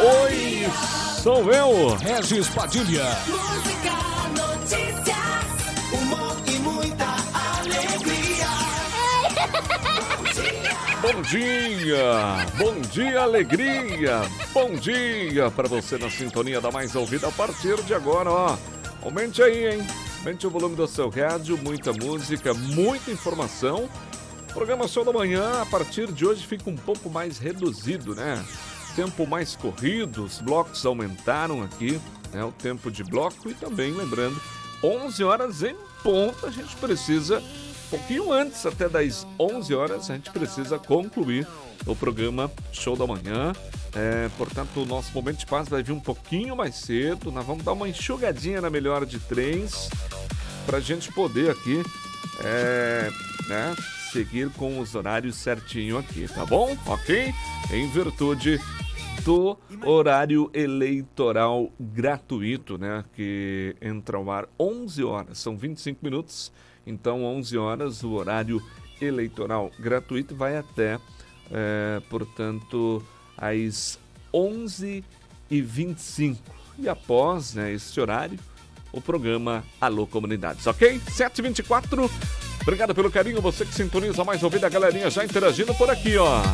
Oi, sou eu, Regis Padilha. Música, notícias, humor e muita alegria. Bom dia, alegria. Bom dia para você na sintonia da mais ouvida a partir de agora, ó. Aumente aí, hein? Aumente o volume do seu rádio, muita música, muita informação. Programa Show da Manhã, a partir de hoje, fica um pouco mais reduzido, né? Tempo mais corrido, os blocos aumentaram aqui, né? O tempo de bloco e também, lembrando, 11 horas em ponto, a gente precisa, um pouquinho antes até das 11 horas, a gente precisa concluir o programa Show da Manhã. Portanto, o nosso momento de paz vai vir um pouquinho mais cedo, nós vamos dar uma enxugadinha na melhor de 3, para a gente poder aqui, né? Seguir com os horários certinho aqui, tá bom? Ok? Em virtude do horário eleitoral gratuito, né? Que entra ao ar 11 horas, são 25 minutos, então 11 horas o horário eleitoral gratuito vai até, portanto, às 11h25. E após, né, esse horário, o programa Alô Comunidades, ok? 7h24. Obrigado pelo carinho, você que sintoniza mais ouvida, a galerinha já interagindo por aqui, ó.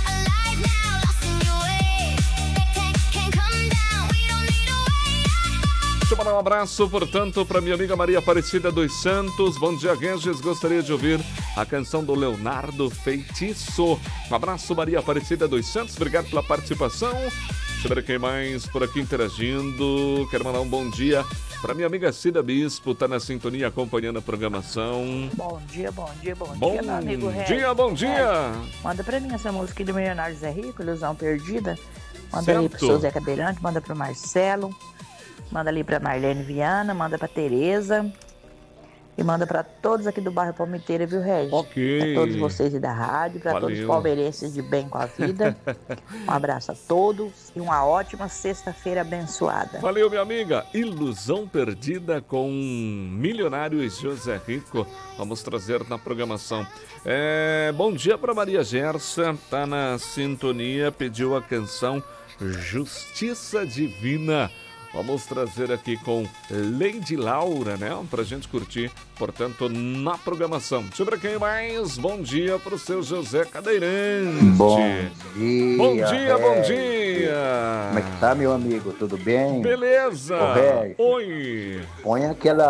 Deixa eu mandar um abraço, portanto, para minha amiga Maria Aparecida dos Santos. Bom dia, Regis. Gostaria de ouvir a canção do Leonardo Feitiço. Um abraço, Maria Aparecida dos Santos. Obrigado pela participação. Deixa eu ver quem mais por aqui interagindo. Quero mandar um bom dia para minha amiga Cida Bispo, tá na sintonia acompanhando a programação. Bom dia, meu amigo Regis. Bom dia. Manda pra mim essa música do Milionário Zé Rico, Ilusão Perdida. Manda Certo. ali pro seu Zé Cadeirante, manda pro Marcelo, manda ali pra Marlene Viana, manda pra Tereza e manda pra todos aqui do bairro Palmiteira, viu, Regis? Ok. Pra todos vocês da rádio, pra todos os Valeu. palmeirenses de bem com a vida. Um abraço a todos e uma ótima sexta-feira abençoada. Valeu, minha amiga. Ilusão Perdida com Milionário e José Rico. Vamos trazer na programação. Bom dia para Maria Gersa, tá na sintonia, pediu a canção Justiça Divina. Vamos trazer aqui com Lady Laura, né? Pra gente curtir, portanto, na programação. Deixa eu ver quem mais. Bom dia pro seu José Cadeirante. Bom dia. Bom dia, bom Regis. dia. Como é que tá, meu amigo? Tudo bem? Beleza. Ô, Regis. Oi. Põe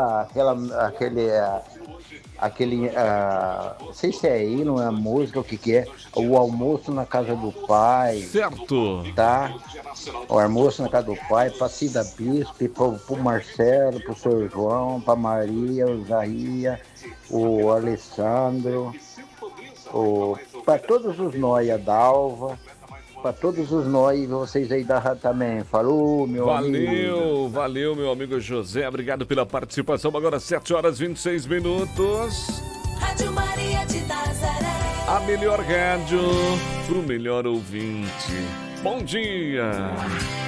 não sei se é aí, não é música, o que é? O almoço na casa do pai, Certo. tá? O almoço na casa do pai, pra Cida Bispo, pro Marcelo, pro seu João, pra Maria, o Zaia, o Alessandro, pra todos os nóia Dalva, pra todos os nóia, vocês aí da rádio também. Falou, meu amigo. Valeu, meu amigo José. Obrigado pela participação. Agora 7 horas e 26 minutos. Rádio Maria de Nazaré. A melhor rádio pro melhor ouvinte. Bom dia.